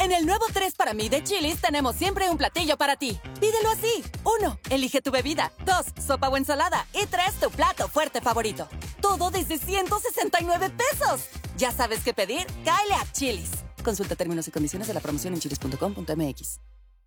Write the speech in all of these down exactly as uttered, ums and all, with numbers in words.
En el nuevo tres para mí de Chili's tenemos siempre un platillo para ti. Pídelo así. Uno, elige tu bebida. Dos, sopa o ensalada. Y tres, tu plato fuerte favorito. Todo desde ciento sesenta y nueve pesos. ¿Ya sabes qué pedir? Cáele a Chili's. Consulta términos y condiciones de la promoción en chilis punto com punto m x.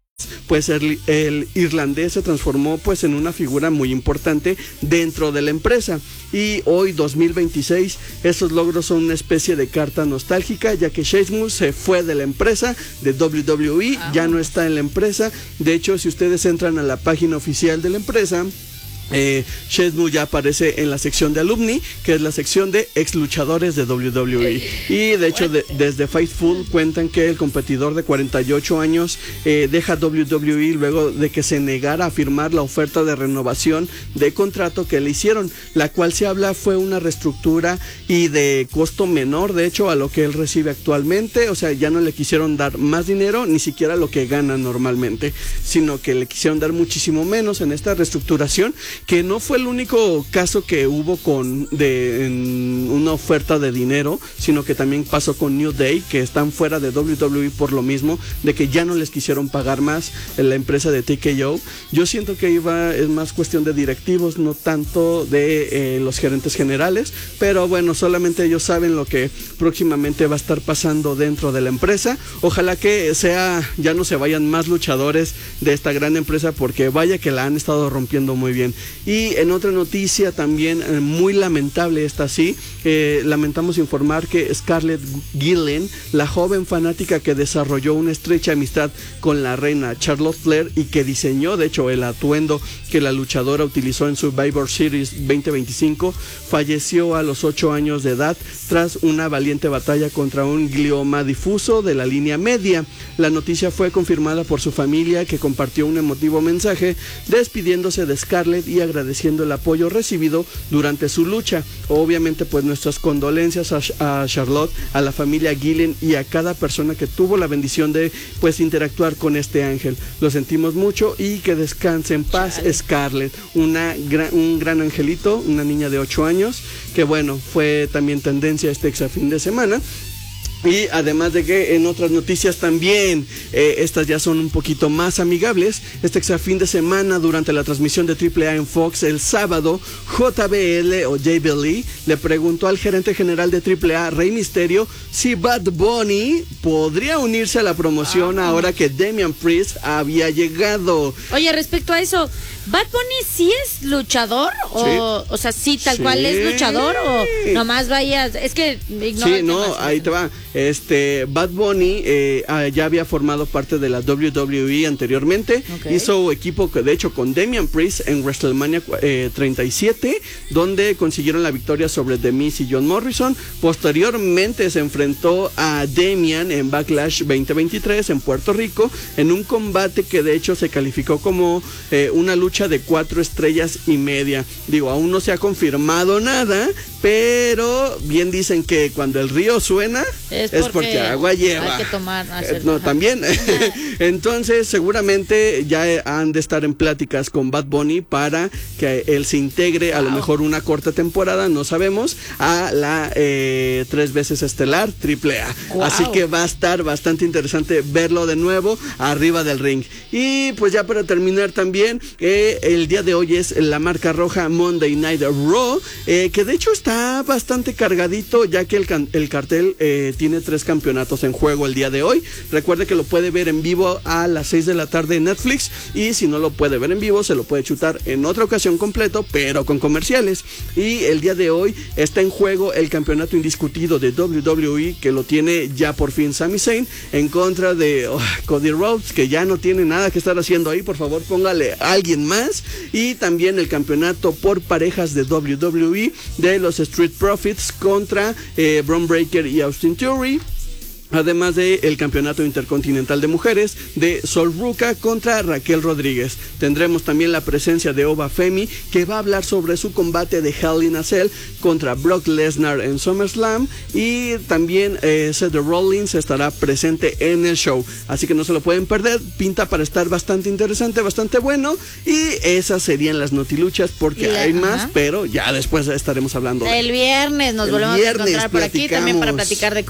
Pues el, el irlandés se transformó pues en una figura muy importante dentro de la empresa, y hoy dos mil veintiséis esos logros son una especie de carta nostálgica, ya que Sheamus se fue de la empresa de doble u doble u E, ah, ya no está en la empresa. De hecho, si ustedes entran a la página oficial de la empresa, Eh, Sheamus ya aparece en la sección de alumni, que es la sección de ex luchadores de doble u doble u E, y de hecho de, desde Fightful cuentan que el competidor de cuarenta y ocho años eh, deja doble u doble u E luego de que se negara a firmar la oferta de renovación de contrato que le hicieron, la cual se habla fue una reestructura y de costo menor de hecho a lo que él recibe actualmente. O sea, ya no le quisieron dar más dinero, ni siquiera lo que gana normalmente, sino que le quisieron dar muchísimo menos en esta reestructuración, que no fue el único caso que hubo con de en una oferta de dinero, sino que también pasó con New Day, que están fuera de doble u doble u E por lo mismo, de que ya no les quisieron pagar más en la empresa de T K O. Yo siento que iba es más cuestión de directivos, no tanto de eh, los gerentes generales, pero bueno, solamente ellos saben lo que próximamente va a estar pasando dentro de la empresa. Ojalá que sea, ya no se vayan más luchadores de esta gran empresa, porque vaya que la han estado rompiendo muy bien. Y en otra noticia también eh, muy lamentable, esta sí, eh, lamentamos informar que Scarlett Gillen, la joven fanática que desarrolló una estrecha amistad con la reina Charlotte Flair y que diseñó de hecho el atuendo que la luchadora utilizó en Survivor Series veinte veinticinco, falleció a los ocho años de edad tras una valiente batalla contra un glioma difuso de la línea media. La noticia fue confirmada por su familia, que compartió un emotivo mensaje despidiéndose de Scarlett y agradeciendo el apoyo recibido durante su lucha. Obviamente pues nuestras condolencias a, a Charlotte, a la familia Gillen y a cada persona que tuvo la bendición de pues interactuar con este ángel. Lo sentimos mucho y que descanse en paz. Chale. Scarlett, una gran, un gran angelito, una niña de ocho años, que bueno, fue también tendencia este exa fin de semana. Y además de que en otras noticias también, eh, estas ya son un poquito más amigables. Este exa fin de semana, durante la transmisión de Triple A en Fox el sábado, J B L o J B L le preguntó al gerente general de Triple A, Rey Mysterio, si Bad Bunny podría unirse a la promoción ah, ahora que Damian Priest había llegado. Oye, respecto a eso, ¿Bad Bunny sí es luchador? O, sí. o sea, sí, tal sí. cual es luchador, o nomás vayas, es que ignoro. Sí, no, ahí te va. Este, Bad Bunny eh, ya había formado parte de la doble u doble u E anteriormente. Okay. Hizo equipo, de hecho, con Damian Priest en WrestleMania eh, treinta y siete, donde consiguieron la victoria sobre The Miz y John Morrison. Posteriormente se enfrentó a Damian en Backlash veinte veintitrés en Puerto Rico, en un combate que de hecho se calificó como eh, una lucha de cuatro estrellas y media. Digo, aún no se ha confirmado nada, pero bien dicen que cuando el río suena es porque, es porque agua lleva. Hay que tomar, hacer, no, también. Entonces, seguramente ya han de estar en pláticas con Bad Bunny para que él se integre, wow. a lo mejor una corta temporada, no sabemos, a la eh, tres veces estelar Triple A. Wow. Así que va a estar bastante interesante verlo de nuevo arriba del ring. Y pues ya para terminar también, eh, el día de hoy es la marca roja Monday Night Raw, eh, que de hecho está bastante cargadito, ya que el, can el cartel eh, tiene tres campeonatos en juego el día de hoy. Recuerde que lo puede ver en vivo a las seis de la tarde en Netflix, y si no lo puede ver en vivo, se lo puede chutar en otra ocasión completo, pero con comerciales. Y el día de hoy está en juego el campeonato indiscutido de doble u doble u E, que lo tiene ya por fin Sami Zayn, en contra de oh, Cody Rhodes, que ya no tiene nada que estar haciendo ahí. Por favor, póngale a alguien más. Y también el campeonato por parejas de doble u doble u E de los Street Profits contra eh, Bron Breakker y Austin Theory. Además de el campeonato intercontinental de mujeres de Sol Ruca contra Raquel Rodríguez. Tendremos también la presencia de Ova Femi, que va a hablar sobre su combate de Hell in a Cell contra Brock Lesnar en SummerSlam. Y también eh, Seth Rollins estará presente en el show, así que no se lo pueden perder. Pinta para estar bastante interesante, bastante bueno. Y esas serían las notiluchas, porque la, hay ajá. más, pero ya después estaremos hablando. El viernes nos el volvemos viernes a encontrar por aquí también para platicar de